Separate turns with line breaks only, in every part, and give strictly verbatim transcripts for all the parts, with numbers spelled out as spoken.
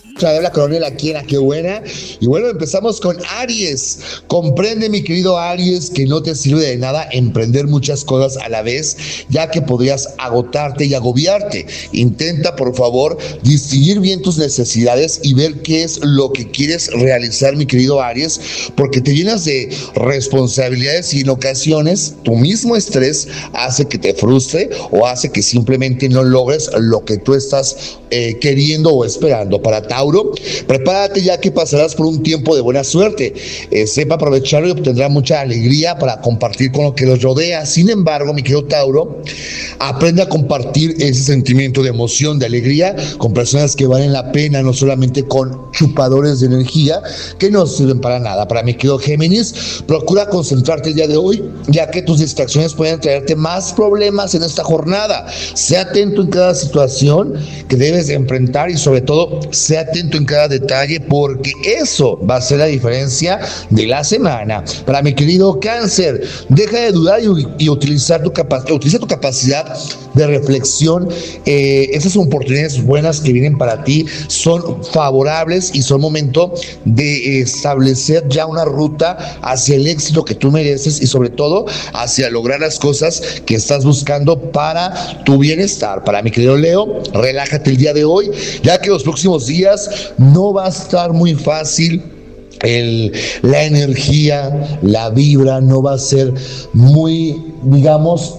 La coronel aquí en La Qué Buena. Y bueno, empezamos con Aries. Comprende, mi querido Aries, que no te sirve de nada emprender muchas cosas a la vez, ya que podrías agotarte y agobiarte. Intenta, por favor, distinguir bien tus necesidades y ver qué es lo que quieres realizar, mi querido Aries, porque te llenas de responsabilidades y en ocasiones tu mismo estrés hace que te frustre o hace que simplemente no logres lo que tú estás eh, queriendo o esperando. Para Tauro, prepárate, ya que pasarás por un tiempo de buena suerte. Eh, sepa aprovecharlo y obtendrá mucha alegría para compartir con lo que los rodea. Sin embargo, mi querido Tauro, aprende a compartir ese sentimiento de emoción, de alegría, con personas que valen la pena, no solamente con chupadores de energía que no sirven para nada. Para mi querido Géminis, procura concentrarte el día de hoy, ya que tus distracciones pueden traerte más problemas en esta jornada. Sé atento en cada situación que debes de enfrentar y sobre todo, sé atento en cada detalle, porque eso va a ser la diferencia de la semana. Para mi querido Cáncer, deja de dudar y, y utilizar tu capacidad, utiliza tu capacidad de reflexión. Eh, esas oportunidades buenas que vienen para ti son favorables y son momento de establecer ya una ruta hacia el éxito que tú mereces y sobre todo hacia lograr las cosas que estás buscando para tu bienestar. Para mi querido Leo, relájate el día de hoy, ya que los próximos días no va a estar muy fácil. El, la energía, la vibra no va a ser muy, digamos,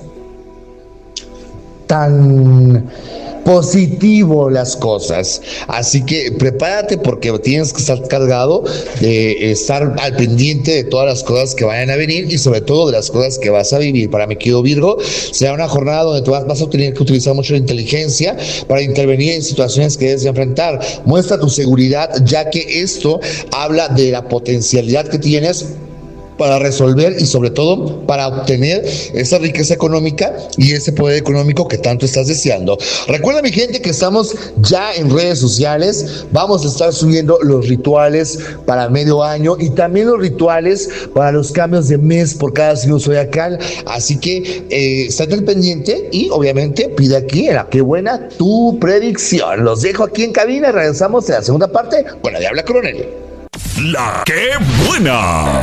tan positivo las cosas, así que prepárate, porque tienes que estar cargado de estar al pendiente de todas las cosas que vayan a venir y sobre todo de las cosas que vas a vivir. Para mi querido Virgo, será una jornada donde tú vas, vas a tener que utilizar mucho la inteligencia para intervenir en situaciones que debes de enfrentar. Muestra tu seguridad, ya que esto habla de la potencialidad que tienes para resolver y sobre todo para obtener esa riqueza económica y ese poder económico que tanto estás deseando. Recuerda, mi gente, que estamos ya en redes sociales. Vamos a estar subiendo los rituales para medio año y también los rituales para los cambios de mes por cada signo zodiacal. Así que eh, estate al pendiente y obviamente pide aquí en La Qué Buena tu predicción. Los dejo aquí en cabina y regresamos en la segunda parte con la Diabla Coronel.
La Qué Buena.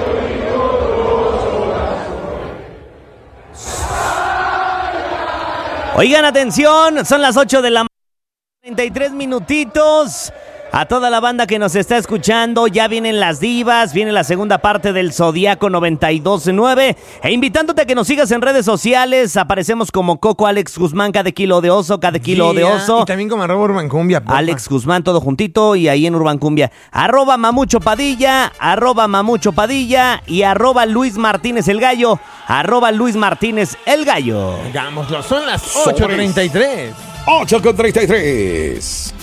Oigan, atención, son las ocho de la mañana, treinta y tres minutitos. A toda la banda que nos está escuchando, ya vienen las divas, viene la segunda parte del Zodiaco noventa y dos nueve. E invitándote a que nos sigas en redes sociales, aparecemos como Coco Alex Guzmán, cada kilo de oso, cada kilo yeah, de oso.
Y también como arroba Urban Cumbia. Porfa.
Alex Guzmán, todo juntito, y ahí en Urban Cumbia. Arroba Mamucho Padilla, arroba Mamucho Padilla y arroba Luis Martínez el Gallo, arroba Luis Martínez el Gallo.
Digámoslo, son las ocho treinta y tres.
ocho con treinta y tres.